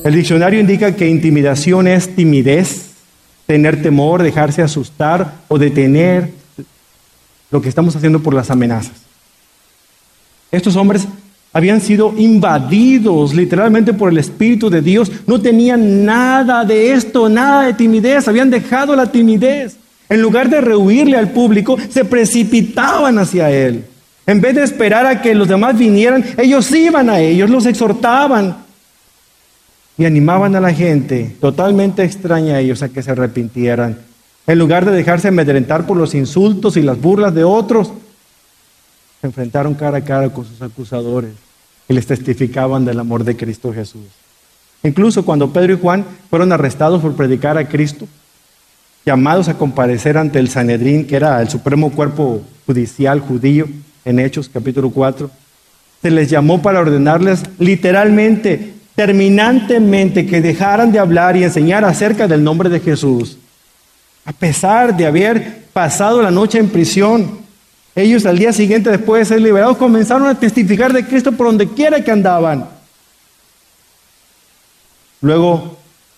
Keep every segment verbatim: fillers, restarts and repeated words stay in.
El diccionario indica que intimidación es timidez, tener temor, dejarse asustar o detener lo que estamos haciendo por las amenazas. Estos hombres habían sido invadidos literalmente por el Espíritu de Dios. No tenían nada de esto, nada de timidez. Habían dejado la timidez. En lugar de rehuirle al público, se precipitaban hacia él. En vez de esperar a que los demás vinieran, ellos iban a ellos, los exhortaban y animaban a la gente, totalmente extraña a ellos, a que se arrepintieran. En lugar de dejarse amedrentar por los insultos y las burlas de otros, se enfrentaron cara a cara con sus acusadores y les testificaban del amor de Cristo Jesús. Incluso cuando Pedro y Juan fueron arrestados por predicar a Cristo, llamados a comparecer ante el Sanedrín, que era el supremo cuerpo judicial judío, en Hechos capítulo cuatro, se les llamó para ordenarles literalmente, terminantemente, que dejaran de hablar y enseñar acerca del nombre de Jesús. A pesar de haber pasado la noche en prisión, ellos al día siguiente, después de ser liberados, comenzaron a testificar de Cristo por donde quiera que andaban. Luego,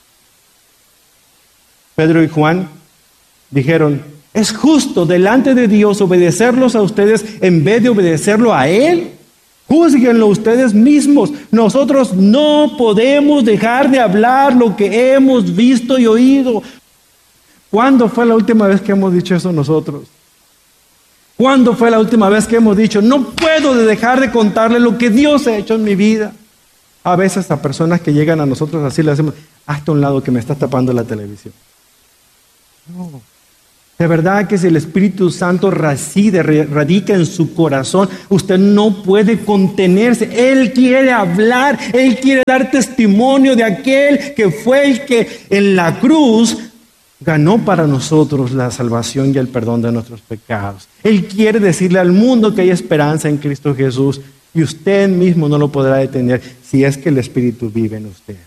Pedro y Juan dijeron: ¿es justo delante de Dios obedecerlos a ustedes en vez de obedecerlo a Él? Júzguenlo ustedes mismos. Nosotros no podemos dejar de hablar lo que hemos visto y oído. ¿Cuándo fue la última vez que hemos dicho eso nosotros? ¿Cuándo fue la última vez que hemos dicho: no puedo dejar de contarle lo que Dios ha hecho en mi vida? A veces a personas que llegan a nosotros así le hacemos: hazte a un lado que me estás tapando la televisión. No. De verdad que si el Espíritu Santo reside, radica en su corazón, usted no puede contenerse. Él quiere hablar, Él quiere dar testimonio de aquel que fue el que en la cruz ganó para nosotros la salvación y el perdón de nuestros pecados. Él quiere decirle al mundo que hay esperanza en Cristo Jesús, y usted mismo no lo podrá detener si es que el Espíritu vive en usted.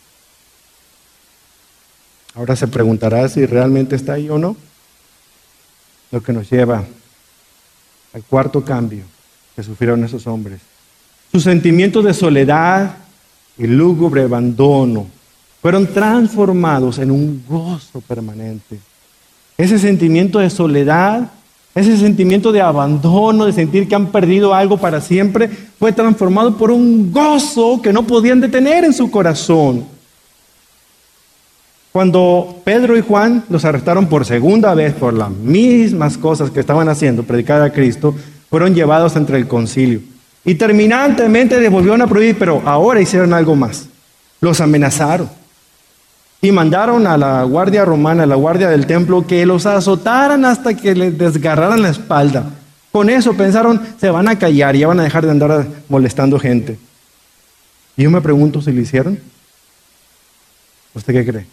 Ahora se preguntará si realmente está ahí o no. Lo que nos lleva al cuarto cambio que sufrieron esos hombres. Sus sentimientos de soledad y lúgubre abandono fueron transformados en un gozo permanente. Ese sentimiento de soledad, ese sentimiento de abandono, de sentir que han perdido algo para siempre, fue transformado por un gozo que no podían detener en su corazón. Cuando Pedro y Juan los arrestaron por segunda vez por las mismas cosas que estaban haciendo, predicar a Cristo, fueron llevados entre el concilio. Y terminantemente les volvieron a prohibir, pero ahora hicieron algo más. Los amenazaron. Y mandaron a la guardia romana, a la guardia del templo, que los azotaran hasta que les desgarraran la espalda. Con eso pensaron: se van a callar y ya van a dejar de andar molestando gente. Y yo me pregunto si lo hicieron. ¿Usted qué cree?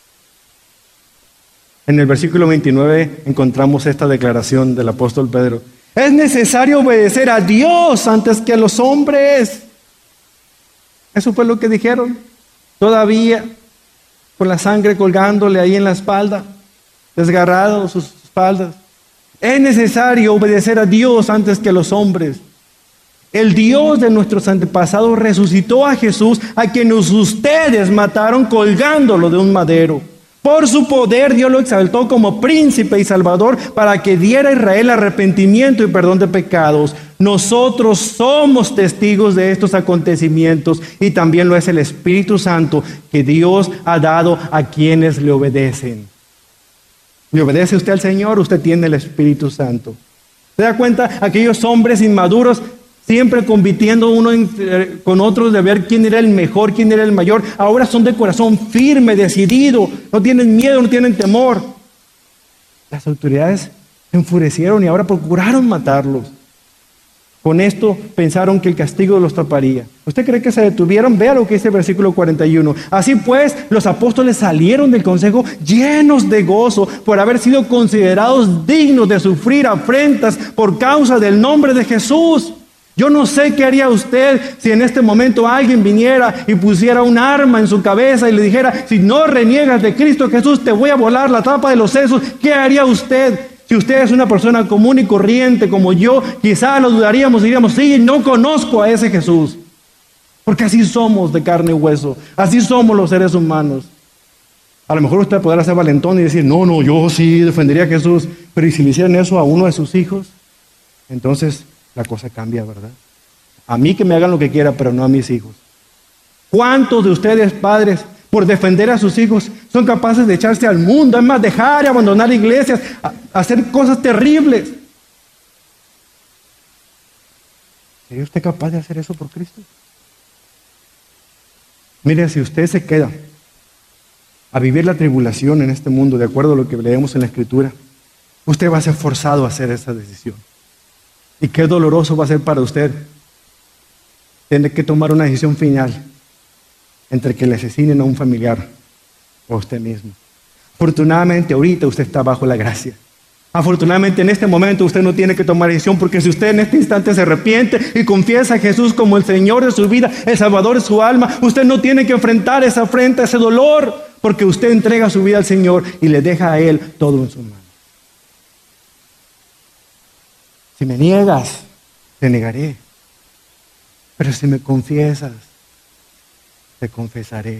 En el versículo veintinueve encontramos esta declaración del apóstol Pedro: es necesario obedecer a Dios antes que a los hombres. Eso fue lo que dijeron. Todavía con la sangre colgándole ahí en la espalda, desgarrado sus espaldas. Es necesario obedecer a Dios antes que a los hombres. El Dios de nuestros antepasados resucitó a Jesús, a quien ustedes mataron colgándolo de un madero. Por su poder Dios lo exaltó como príncipe y salvador para que diera a Israel arrepentimiento y perdón de pecados. Nosotros somos testigos de estos acontecimientos, y también lo es el Espíritu Santo que Dios ha dado a quienes le obedecen. ¿Le obedece usted al Señor? Usted tiene el Espíritu Santo. ¿Se da cuenta? Aquellos hombres inmaduros, siempre compitiendo uno en, eh, con otros de ver quién era el mejor, quién era el mayor, ahora son de corazón firme, decidido, no tienen miedo, no tienen temor. Las autoridades se enfurecieron y ahora procuraron matarlos. Con esto pensaron que el castigo los taparía. ¿Usted cree que se detuvieron? Vea lo que dice el versículo cuarenta y uno. Así pues, los apóstoles salieron del consejo llenos de gozo por haber sido considerados dignos de sufrir afrentas por causa del nombre de Jesús. Yo no sé qué haría usted si en este momento alguien viniera y pusiera un arma en su cabeza y le dijera: si no reniegas de Cristo Jesús, te voy a volar la tapa de los sesos. ¿Qué haría usted? Si usted es una persona común y corriente como yo, quizá lo dudaríamos y diríamos: sí, no conozco a ese Jesús. Porque así somos de carne y hueso. Así somos los seres humanos. A lo mejor usted podrá ser valentón y decir, no, no, yo sí defendería a Jesús. Pero ¿y si le hicieran eso a uno de sus hijos? Entonces la cosa cambia, ¿verdad? A mí que me hagan lo que quiera, pero no a mis hijos. ¿Cuántos de ustedes, padres, por defender a sus hijos, son capaces de echarse al mundo? Es más, dejar y abandonar iglesias, a, a hacer cosas terribles. ¿Sería usted capaz de hacer eso por Cristo? Mire, si usted se queda a vivir la tribulación en este mundo, de acuerdo a lo que leemos en la Escritura, usted va a ser forzado a hacer esa decisión. Y qué doloroso va a ser para usted tener que tomar una decisión final entre que le asesinen a un familiar o a usted mismo. Afortunadamente ahorita usted está bajo la gracia. Afortunadamente en este momento usted no tiene que tomar decisión, porque si usted en este instante se arrepiente y confiesa a Jesús como el Señor de su vida, el Salvador de su alma, usted no tiene que enfrentar esa afrenta, ese dolor, porque usted entrega su vida al Señor y le deja a Él todo en su mano. Si me niegas, te negaré. Pero si me confiesas, te confesaré.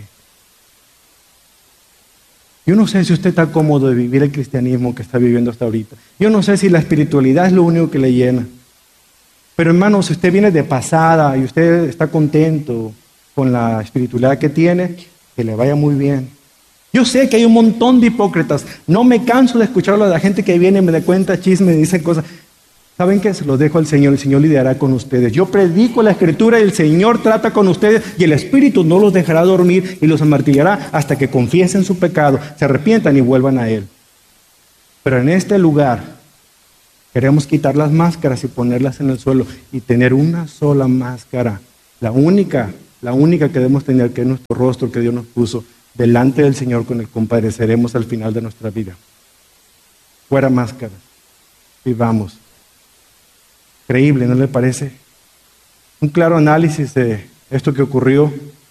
Yo no sé si usted está cómodo de vivir el cristianismo que está viviendo hasta ahorita. Yo no sé si la espiritualidad es lo único que le llena. Pero hermano, si usted viene de pasada y usted está contento con la espiritualidad que tiene, que le vaya muy bien. Yo sé que hay un montón de hipócritas. No me canso de escucharlo de la gente que viene y me da cuenta chisme y dice cosas. ¿Saben qué? Se los dejo al Señor. El Señor lidiará con ustedes. Yo predico la Escritura y el Señor trata con ustedes, y el Espíritu no los dejará dormir y los amartillará hasta que confiesen su pecado, se arrepientan y vuelvan a Él. Pero en este lugar queremos quitar las máscaras y ponerlas en el suelo y tener una sola máscara. La única, la única que debemos tener, que es nuestro rostro que Dios nos puso delante del Señor, con el que compadeceremos al final de nuestra vida. Fuera máscaras. Vivamos. Increíble, ¿no le parece? Un claro análisis de esto que ocurrió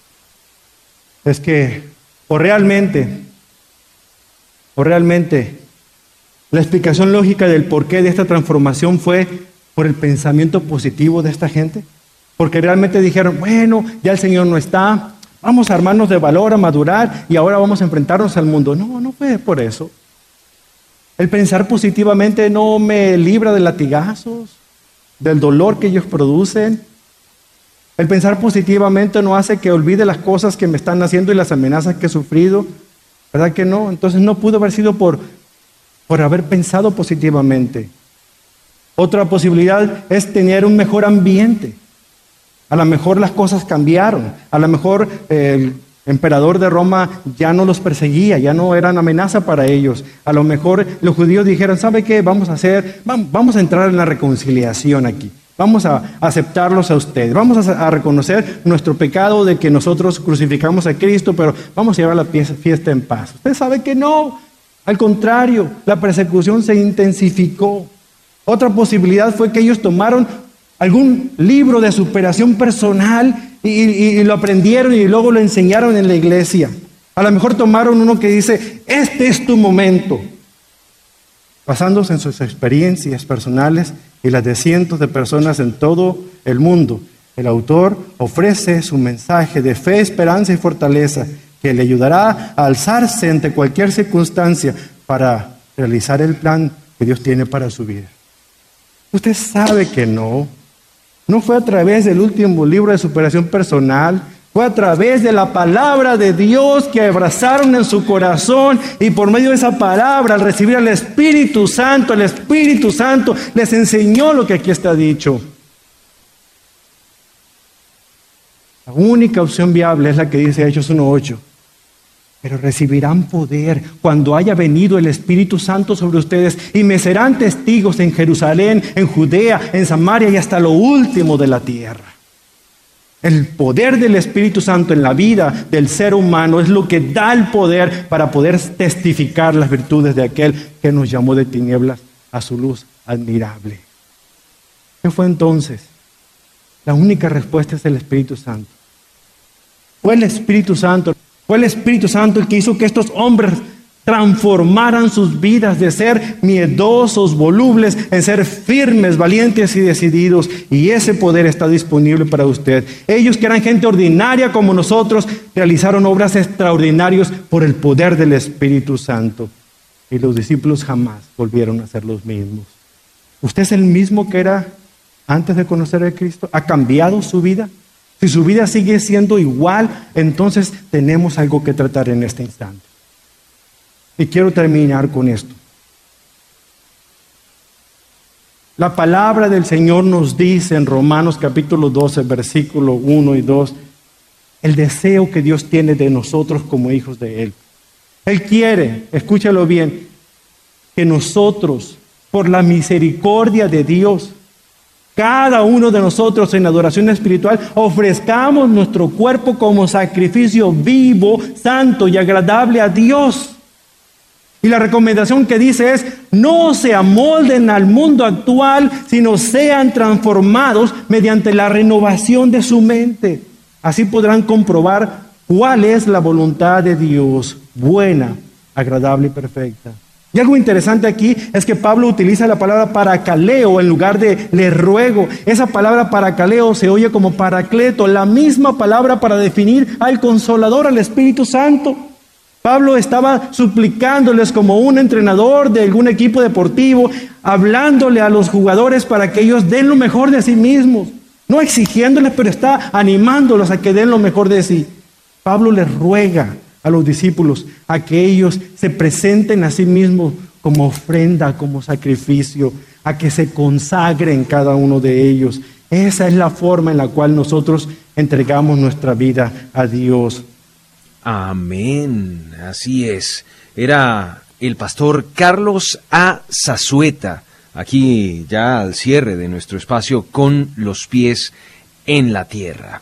es que o realmente, o realmente la explicación lógica del porqué de esta transformación fue por el pensamiento positivo de esta gente, porque realmente dijeron, bueno, ya el Señor no está, vamos a armarnos de valor, a madurar y ahora vamos a enfrentarnos al mundo. No, no fue por eso. El pensar positivamente no me libra de latigazos, del dolor que ellos producen. El pensar positivamente no hace que olvide las cosas que me están haciendo y las amenazas que he sufrido. ¿Verdad que no? Entonces no pudo haber sido por, por haber pensado positivamente. Otra posibilidad es tener un mejor ambiente. A lo mejor las cosas cambiaron. A lo mejor el emperador de Roma ya no los perseguía, ya no eran amenaza para ellos. A lo mejor los judíos dijeron, ¿sabe qué? Vamos a hacer, vamos a entrar en la reconciliación aquí. Vamos a aceptarlos a ustedes. Vamos a, a reconocer nuestro pecado de que nosotros crucificamos a Cristo, pero vamos a llevar la fiesta en paz. Usted sabe que no. Al contrario, la persecución se intensificó. Otra posibilidad fue que ellos tomaron algún libro de superación personal y, y, y lo aprendieron y luego lo enseñaron en la iglesia. A lo mejor tomaron uno que dice, este es tu momento. Basándose en sus experiencias personales y las de cientos de personas en todo el mundo, el autor ofrece su mensaje de fe, esperanza y fortaleza que le ayudará a alzarse ante cualquier circunstancia para realizar el plan que Dios tiene para su vida. Usted sabe que no. No fue a través del último libro de superación personal, fue a través de la palabra de Dios que abrazaron en su corazón, y por medio de esa palabra, al recibir al Espíritu Santo, el Espíritu Santo les enseñó lo que aquí está dicho. La única opción viable es la que dice Hechos uno ocho. Pero recibirán poder cuando haya venido el Espíritu Santo sobre ustedes y me serán testigos en Jerusalén, en Judea, en Samaria y hasta lo último de la tierra. El poder del Espíritu Santo en la vida del ser humano es lo que da el poder para poder testificar las virtudes de aquel que nos llamó de tinieblas a su luz admirable. ¿Qué fue entonces? La única respuesta es el Espíritu Santo. Fue el Espíritu Santo. Fue el Espíritu Santo el que hizo que estos hombres transformaran sus vidas de ser miedosos, volubles, en ser firmes, valientes y decididos. Y ese poder está disponible para usted. Ellos, que eran gente ordinaria como nosotros, realizaron obras extraordinarias por el poder del Espíritu Santo. Y los discípulos jamás volvieron a ser los mismos. ¿Usted es el mismo que era antes de conocer a Cristo? ¿Ha cambiado su vida? Si su vida sigue siendo igual, entonces tenemos algo que tratar en este instante. Y quiero terminar con esto. La palabra del Señor nos dice en Romanos capítulo doce, versículo uno y dos, el deseo que Dios tiene de nosotros como hijos de Él. Él quiere, escúchalo bien, que nosotros, por la misericordia de Dios, cada uno de nosotros en adoración espiritual, ofrezcamos nuestro cuerpo como sacrificio vivo, santo y agradable a Dios. Y la recomendación que dice es, no se amolden al mundo actual, sino sean transformados mediante la renovación de su mente. Así podrán comprobar cuál es la voluntad de Dios, buena, agradable y perfecta. Y algo interesante aquí es que Pablo utiliza la palabra paracaleo en lugar de le ruego. Esa palabra paracaleo se oye como paracleto, la misma palabra para definir al Consolador, al Espíritu Santo. Pablo estaba suplicándoles como un entrenador de algún equipo deportivo, hablándole a los jugadores para que ellos den lo mejor de sí mismos. No exigiéndoles, pero está animándolos a que den lo mejor de sí. Pablo les ruega a los discípulos a que ellos se presenten a sí mismos como ofrenda, como sacrificio, a que se consagren cada uno de ellos. Esa es la forma en la cual nosotros entregamos nuestra vida a Dios. Amén, así es. Era el pastor Carlos A. Zazueta, aquí ya al cierre de nuestro espacio Con los pies en la tierra.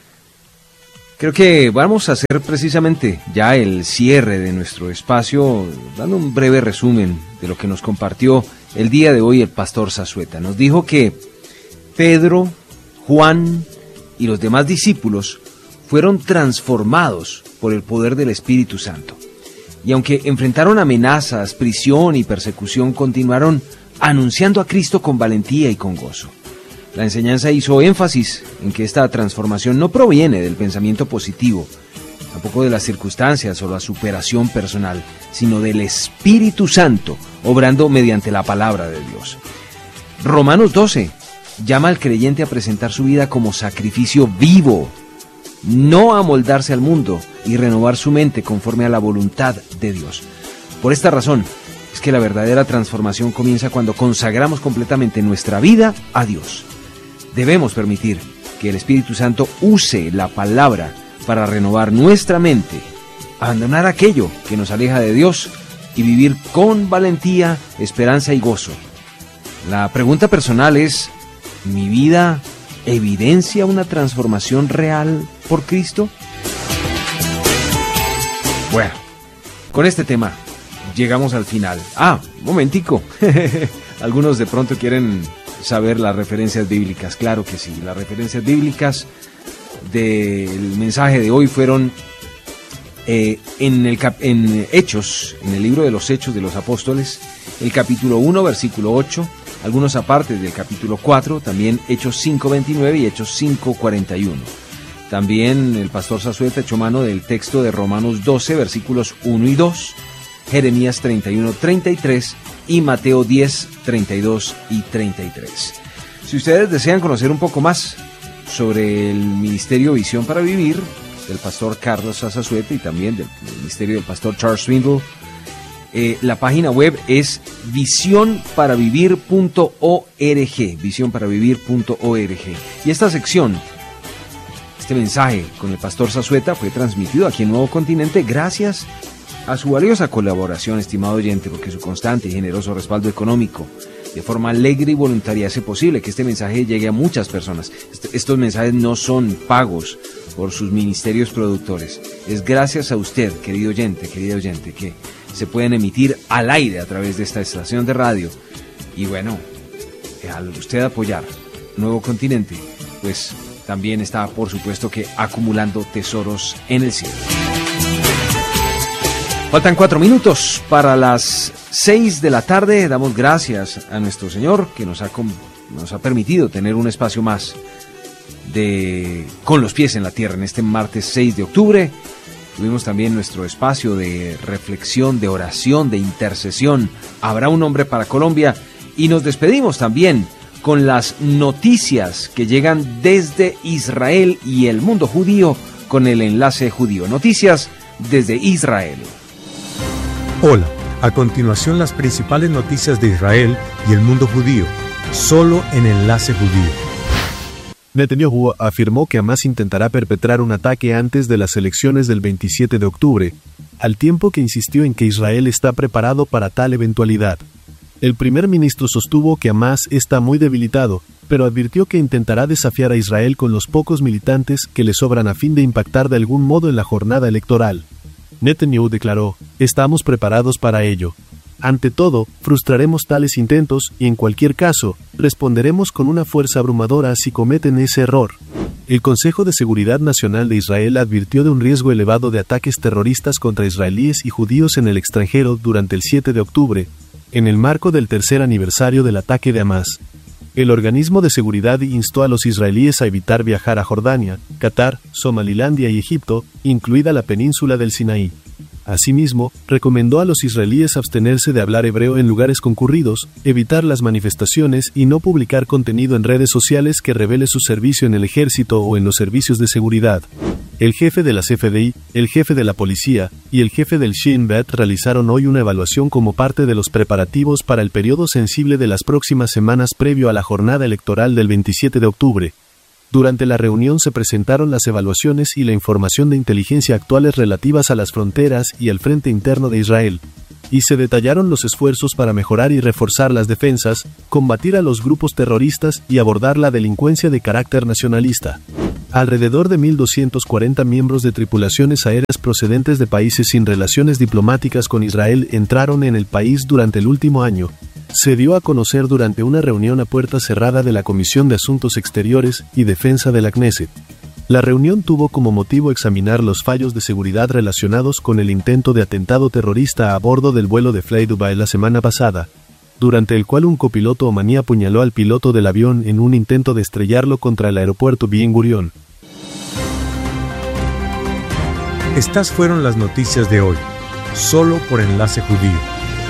Creo que vamos a hacer precisamente ya el cierre de nuestro espacio, dando un breve resumen de lo que nos compartió el día de hoy el pastor Zazueta. Nos dijo que Pedro, Juan y los demás discípulos fueron transformados por el poder del Espíritu Santo. Y aunque enfrentaron amenazas, prisión y persecución, continuaron anunciando a Cristo con valentía y con gozo. La enseñanza hizo énfasis en que esta transformación no proviene del pensamiento positivo, tampoco de las circunstancias o la superación personal, sino del Espíritu Santo, obrando mediante la palabra de Dios. Romanos doce llama al creyente a presentar su vida como sacrificio vivo, no a amoldarse al mundo y renovar su mente conforme a la voluntad de Dios. Por esta razón es que la verdadera transformación comienza cuando consagramos completamente nuestra vida a Dios. Debemos permitir que el Espíritu Santo use la palabra para renovar nuestra mente, abandonar aquello que nos aleja de Dios y vivir con valentía, esperanza y gozo. La pregunta personal es, ¿mi vida evidencia una transformación real por Cristo? Bueno, con este tema llegamos al final. Ah, un momentico. Algunos de pronto quieren saber las referencias bíblicas. Claro que sí, las referencias bíblicas del mensaje de hoy fueron eh, en, el cap- en Hechos, en el libro de los Hechos de los Apóstoles, el capítulo uno, versículo ocho, algunos apartes del capítulo cuatro, también Hechos cinco veintinueve y Hechos cinco cuarenta y uno. También el pastor Zazueta echó mano del texto de Romanos doce, versículos uno y dos, Jeremías treinta y uno, treinta y tres y Mateo diez, treinta y dos y treinta y tres. Si ustedes desean conocer un poco más sobre el Ministerio Visión para Vivir del pastor Carlos A. Zazueta y también del Ministerio del pastor Charles Swindoll, eh, la página web es visión para vivir punto org, visión para vivir punto org. Y esta sección, este mensaje con el pastor Zazueta fue transmitido aquí en Nuevo Continente gracias a su valiosa colaboración, estimado oyente, porque su constante y generoso respaldo económico de forma alegre y voluntaria hace posible que este mensaje llegue a muchas personas. Est- estos mensajes no son pagos por sus ministerios productores. Es gracias a usted, querido oyente, querido oyente, que se pueden emitir al aire a través de esta estación de radio. Y bueno, al usted apoyar Nuevo Continente, pues también está, por supuesto, que acumulando tesoros en el cielo. Faltan cuatro minutos para las seis de la tarde. Damos gracias a nuestro Señor que nos ha, nos ha permitido tener un espacio más de Con los pies en la tierra en este martes seis de octubre. Tuvimos también nuestro espacio de reflexión, de oración, de intercesión. Habrá un hombre para Colombia. Y nos despedimos también con las noticias que llegan desde Israel y el mundo judío con el enlace judío. Noticias desde Israel. Hola, a continuación las principales noticias de Israel y el mundo judío, solo en Enlace Judío. Netanyahu afirmó que Hamás intentará perpetrar un ataque antes de las elecciones del veintisiete de octubre, al tiempo que insistió en que Israel está preparado para tal eventualidad. El primer ministro sostuvo que Hamás está muy debilitado, pero advirtió que intentará desafiar a Israel con los pocos militantes que le sobran a fin de impactar de algún modo en la jornada electoral. Netanyahu declaró: "Estamos preparados para ello. Ante todo, frustraremos tales intentos y en cualquier caso, responderemos con una fuerza abrumadora si cometen ese error". El Consejo de Seguridad Nacional de Israel advirtió de un riesgo elevado de ataques terroristas contra israelíes y judíos en el extranjero durante el siete de octubre, en el marco del tercer aniversario del ataque de Hamás. El organismo de seguridad instó a los israelíes a evitar viajar a Jordania, Qatar, Somalilandia y Egipto, incluida la península del Sinaí. Asimismo, recomendó a los israelíes abstenerse de hablar hebreo en lugares concurridos, evitar las manifestaciones y no publicar contenido en redes sociales que revele su servicio en el ejército o en los servicios de seguridad. El jefe de las F D I, el jefe de la policía y el jefe del Shin Bet realizaron hoy una evaluación como parte de los preparativos para el periodo sensible de las próximas semanas previo a la jornada electoral del veintisiete de octubre. Durante la reunión se presentaron las evaluaciones y la información de inteligencia actuales relativas a las fronteras y al frente interno de Israel, y se detallaron los esfuerzos para mejorar y reforzar las defensas, combatir a los grupos terroristas y abordar la delincuencia de carácter nacionalista. Alrededor de mil doscientos cuarenta miembros de tripulaciones aéreas procedentes de países sin relaciones diplomáticas con Israel entraron en el país durante el último año. Se dio a conocer durante una reunión a puerta cerrada de la Comisión de Asuntos Exteriores y Defensa de la Knesset. La reunión tuvo como motivo examinar los fallos de seguridad relacionados con el intento de atentado terrorista a bordo del vuelo de Fly Dubai la semana pasada, durante el cual un copiloto omaní apuñaló al piloto del avión en un intento de estrellarlo contra el aeropuerto Ben Gurion. Estas fueron las noticias de hoy, solo por Enlace Judío.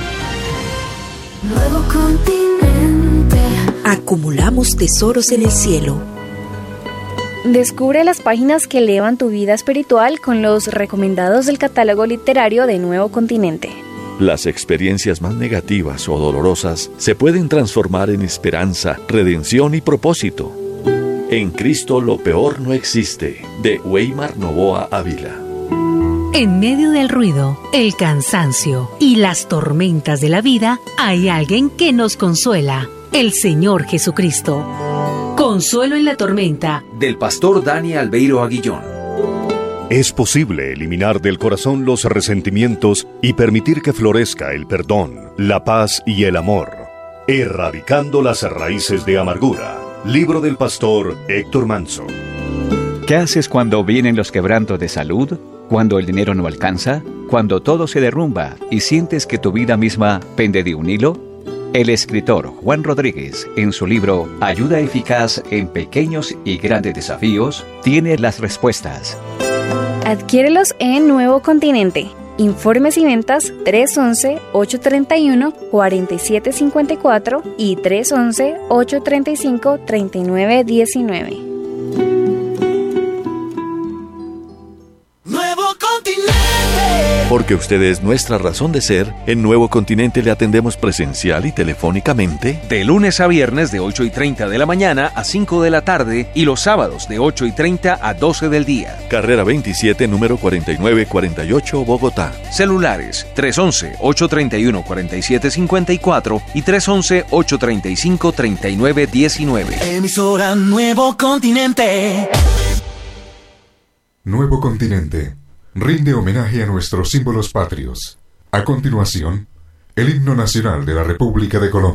Nuevo continente. Acumulamos tesoros en el cielo. Descubre las páginas que elevan tu vida espiritual con los recomendados del catálogo literario de Nuevo Continente. Las experiencias más negativas o dolorosas se pueden transformar en esperanza, redención y propósito. En Cristo lo peor no existe, de Weimar Novoa Ávila. En medio del ruido, el cansancio y las tormentas de la vida, hay alguien que nos consuela, el Señor Jesucristo. Consuelo en la tormenta, del pastor Dani Albeiro Aguillón. Es posible eliminar del corazón los resentimientos y permitir que florezca el perdón, la paz y el amor, erradicando las raíces de amargura. Libro del pastor Héctor Manso. ¿Qué haces cuando vienen los quebrantos de salud? ¿Cuando el dinero no alcanza? ¿Cuando todo se derrumba y sientes que tu vida misma pende de un hilo? El escritor Juan Rodríguez, en su libro Ayuda Eficaz en Pequeños y Grandes Desafíos, tiene las respuestas. Adquiérelos en Nuevo Continente. Informes y ventas tres once, ocho treinta y uno, cuarenta y siete cincuenta y cuatro y tres once, ocho treinta y cinco, treinta y nueve diecinueve. Porque usted es nuestra razón de ser, en Nuevo Continente le atendemos presencial y telefónicamente. De lunes a viernes de ocho y treinta de la mañana a cinco de la tarde y los sábados de ocho y treinta a doce del día. Carrera veintisiete, número cuarenta y nueve cuarenta y ocho, Bogotá. Celulares tres once, ocho treinta y uno, cuarenta y siete cincuenta y cuatro y tres once, ocho treinta y cinco, treinta y nueve diecinueve. Emisora Nuevo Continente. Nuevo Continente rinde homenaje a nuestros símbolos patrios. A continuación, el himno nacional de la República de Colombia.